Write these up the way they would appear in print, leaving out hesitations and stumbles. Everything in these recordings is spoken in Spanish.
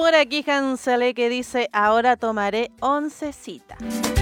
Por aquí Hansele que dice, ahora tomaré oncecita.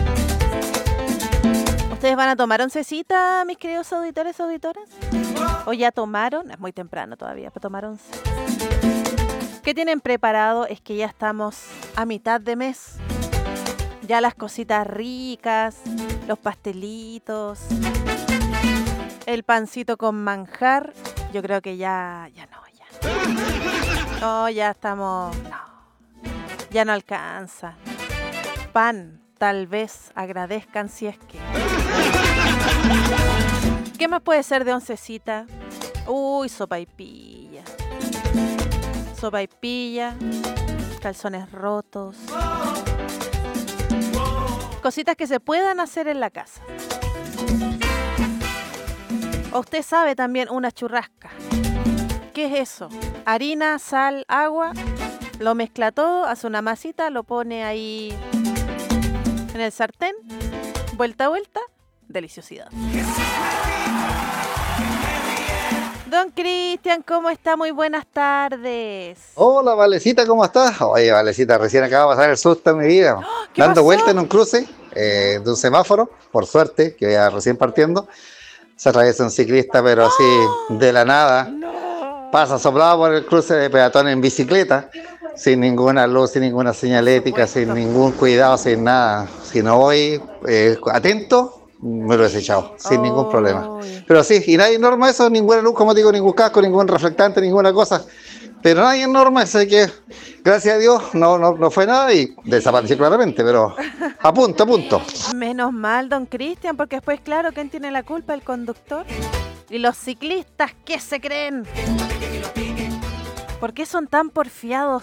¿Ustedes van a tomar oncecita, mis queridos auditores, auditoras? ¿O ya tomaron? Es muy temprano todavía para tomar once. ¿Qué tienen preparado? Es que ya estamos a mitad de mes. Ya las cositas ricas, los pastelitos, el pancito con manjar. Yo creo que ya no. No, ya estamos... No, ya no alcanza. Pan, tal vez agradezcan si es que... ¿Qué más puede ser de oncecita? Uy, sopaipilla. Sopaipilla, calzones rotos. Cositas que se puedan hacer en la casa. O usted sabe también una churrasca. ¿Qué es eso? Harina, sal, agua, lo mezcla todo, hace una masita, lo pone ahí en el sartén, vuelta a vuelta, deliciosidad. Don Cristian, ¿cómo está? Muy buenas tardes. Hola, Valecita, ¿cómo estás? Oye, Valecita, recién acaba de pasar el susto en mi vida. ¿Qué Dando pasó? vuelta en un cruce de un semáforo, por suerte, que ya recién partiendo, se atraviesa un ciclista, pero así de la nada. No. Pasa soplado por el cruce de peatones en bicicleta, sin ninguna luz, sin ninguna señalética, sin ningún cuidado, sin nada. Si no voy atento, me lo he desechado, sin ningún problema. Pero sí, y nadie norma eso, ninguna luz, como digo, ningún casco, ningún reflectante, ninguna cosa. Pero nadie norma eso, así que gracias a Dios no fue nada y desapareció claramente, pero a punto. Menos mal, don Cristian, porque después, claro, ¿quién tiene la culpa? El conductor. ¿Y los ciclistas qué se creen? ¿Por qué son tan porfiados?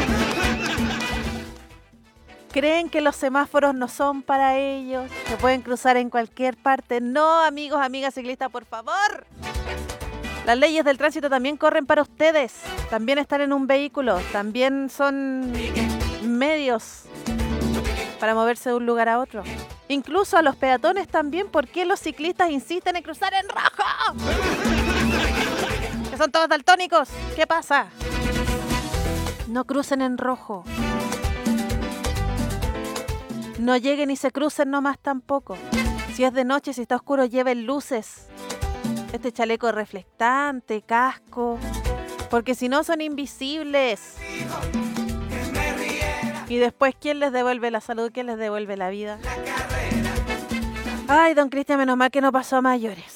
¿Creen que los semáforos no son para ellos? ¿Se pueden cruzar en cualquier parte? No, amigos, amigas ciclistas, por favor. Las leyes del tránsito también corren para ustedes. También están en un vehículo. También son medios para moverse de un lugar a otro. Incluso a los peatones también. ¿Por qué los ciclistas insisten en cruzar en rojo? ¿Que son todos daltónicos? ¿Qué pasa? No crucen en rojo. No lleguen y se crucen nomás tampoco. Si es de noche, si está oscuro, lleven luces. Este chaleco reflectante, casco. Porque si no son invisibles. Y después, ¿quién les devuelve la salud? ¿Quién les devuelve la vida? Ay, don Cristian, menos mal que no pasó a mayores.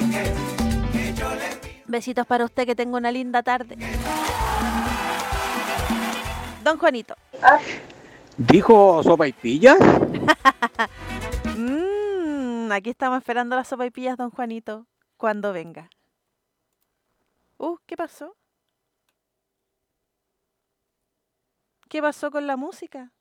Besitos para usted, que tenga una linda tarde. Don Juanito. ¿Dijo sopaipillas? Aquí estamos esperando las sopaipillas, don Juanito, cuando venga. ¿Qué pasó? ¿Qué pasó con la música?